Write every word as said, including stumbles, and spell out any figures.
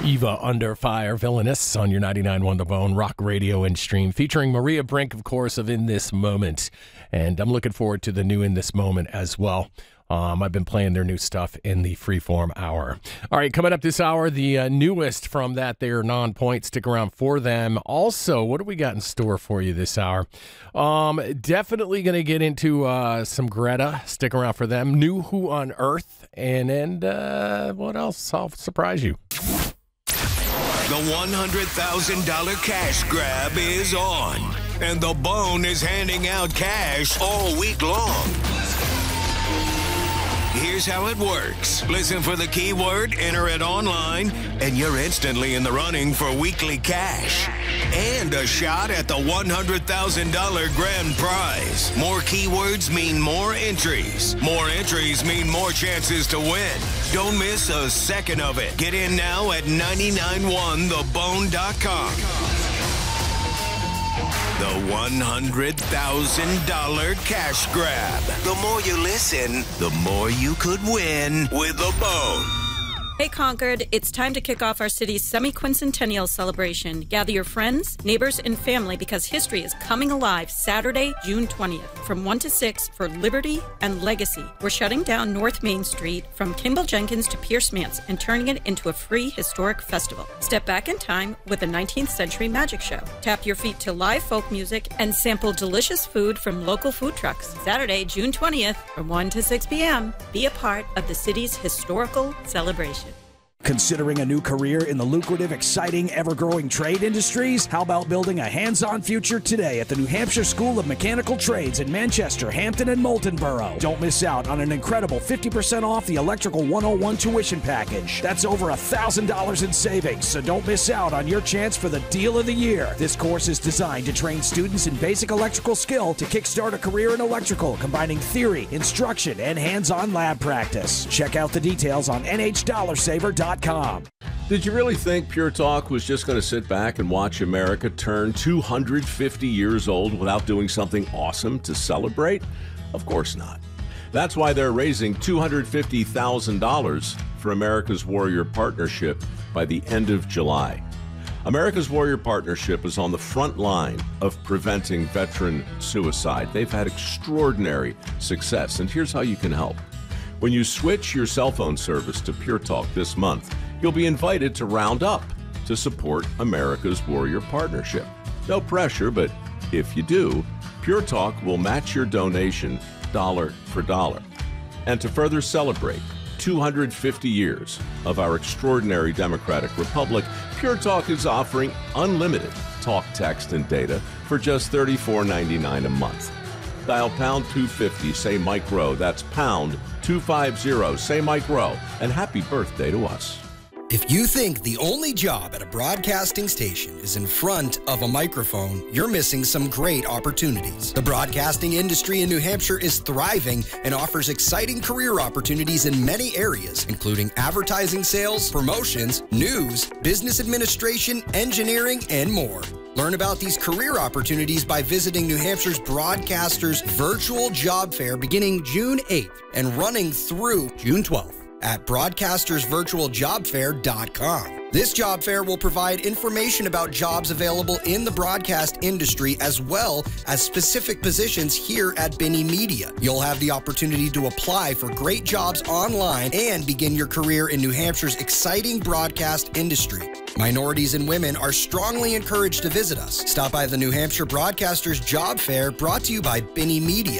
Eva Under Fire, Villainous on your ninety-nine point one The Bone, rock radio and stream, featuring Maria Brink, of course, of In This Moment. And I'm looking forward to the new In This Moment as well. Um, I've been playing their new stuff in the Freeform Hour. All right, coming up this hour, the uh, newest from that there non-point. Stick around for them. Also, what do we got in store for you this hour? Um, definitely going to get into uh, some Greta. Stick around for them. New Who on Earth. And, and uh, what else? I'll surprise you. The one hundred thousand dollars cash grab is on, and The Bone is handing out cash all week long. Here's how it works. Listen for the keyword, enter it online, and you're instantly in the running for weekly cash and a shot at the one hundred thousand dollars grand prize. More keywords mean more entries. More entries mean more chances to win. Don't miss a second of it. Get in now at nine nine one the bone dot com. The one hundred thousand dollars cash grab. The more you listen, the more you could win with The Bone. Hey Concord, it's time to kick off our city's semi-quincentennial celebration. Gather your friends, neighbors, and family because history is coming alive Saturday, June twentieth from one to six for Liberty and Legacy. We're shutting down North Main Street from Kimball Jenkins to Pierce Mance and turning it into a free historic festival. Step back in time with a nineteenth century magic show. Tap your feet to live folk music and sample delicious food from local food trucks. Saturday, June twentieth from one to six p.m. Be a part of the city's historical celebration. Considering a new career in the lucrative, exciting, ever-growing trade industries? How about building a hands-on future today at the New Hampshire School of Mechanical Trades in Manchester, Hampton, and Moultonborough? Don't miss out on an incredible fifty percent off the Electrical one oh one tuition package. That's over one thousand dollars in savings, so don't miss out on your chance for the deal of the year. This course is designed to train students in basic electrical skill to kickstart a career in electrical, combining theory, instruction, and hands-on lab practice. Check out the details on N H dollar saver dot com. Did you really think Pure Talk was just going to sit back and watch America turn two hundred fifty years old without doing something awesome to celebrate? Of course not. That's why they're raising two hundred fifty thousand dollars for America's Warrior Partnership by the end of July. America's Warrior Partnership is on the front line of preventing veteran suicide. They've had extraordinary success, and here's how you can help. When you switch your cell phone service to Pure Talk this month, you'll be invited to round up to support America's Warrior Partnership. No pressure, but if you do, Pure Talk will match your donation dollar for dollar. And to further celebrate two hundred fifty years of our extraordinary democratic republic, Pure Talk is offering unlimited talk, text, and data for just thirty-four ninety-nine a month. Dial pound two fifty, say Mike Rowe. That's pound two fifty, say Mike Rowe. And happy birthday to us. If you think the only job at a broadcasting station is in front of a microphone, you're missing some great opportunities. The broadcasting industry in New Hampshire is thriving and offers exciting career opportunities in many areas, including advertising sales, promotions, news, business administration, engineering, and more. Learn about these career opportunities by visiting New Hampshire's Broadcasters Virtual Job Fair beginning June eighth and running through June twelfth at broadcasters virtual job fair dot com. This job fair will provide information about jobs available in the broadcast industry as well as specific positions here at Binney Media. You'll have the opportunity to apply for great jobs online and begin your career in New Hampshire's exciting broadcast industry. Minorities and women are strongly encouraged to visit us. Stop by the New Hampshire Broadcasters Job Fair, brought to you by Binney Media,